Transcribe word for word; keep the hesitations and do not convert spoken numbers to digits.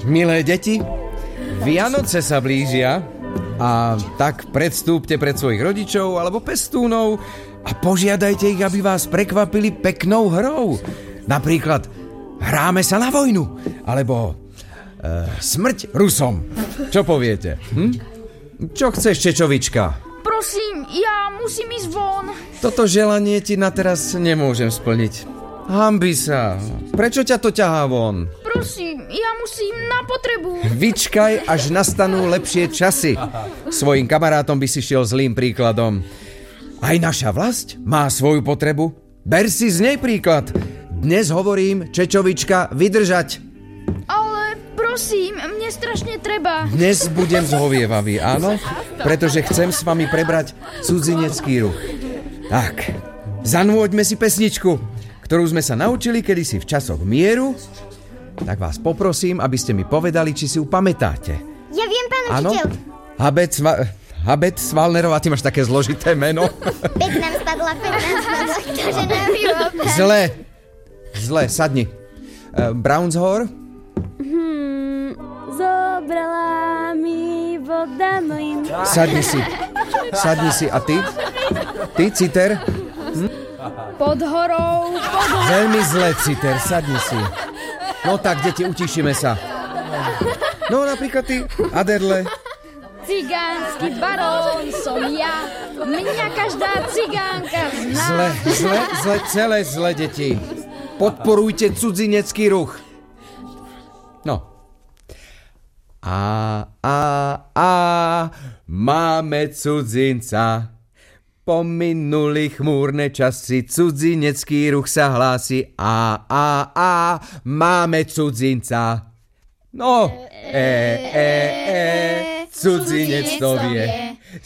Milé deti, Vianoce sa blížia a tak predstúpte pred svojich rodičov alebo pestúnov a požiadajte ich, aby vás prekvapili peknou hrou. Napríklad hráme sa na vojnu alebo e, smrť Rusom. Čo poviete? Hm? Čo chceš, Čečovička? Prosím, ja musím ísť von. Toto želanie ti na teraz nemôžem splniť. Hanbi sa. Prečo ťa to ťahá von? Prosím, ja musím na potrebu. Vyčkaj, až nastanú lepšie časy. Svojim kamarátom by si šiel zlým príkladom. Aj naša vlast má svoju potrebu. Ber si z nej príklad. Dnes hovorím, Čečovička, vydržať. Ale prosím, mne strašne treba. Dnes budem zhovievavý, áno? Pretože chcem s vami prebrať cudzinecký ruch. Tak, zanôďme si pesničku, ktorú sme sa naučili kedysi v časoch mieru. Tak vás poprosím, aby ste mi povedali, či si ju pamätáte. Ja viem, pán učiteľ. Habet, sva, Habet Svalnerová, ty máš také zložité meno. Päť nám spadla, päť nám spadla. Ktože nám ju opravil. Zle. Zle, sadni. Uh, Brownshore? Hmm, zobrala mi voda mojim... Sadni si. Sadni si. A ty? Ty, Citer? Hm? Pod horou, pod horou. Veľmi zle, Citer, sadni si. No tak, deti, utišíme sa. No napríklad ty, Aderle. Cigánsky barón som ja. Mňa každá cigánka zná. Zle, zle, zle, celé zle, deti. Podporujte cudzinecký ruch. No. A, a, a, máme cudzinca. Pominuli chmúrne časy, cudzinecký ruch sa hlási. A, a, a, máme cudzinca. No, e, e, e, cudzinec to vie.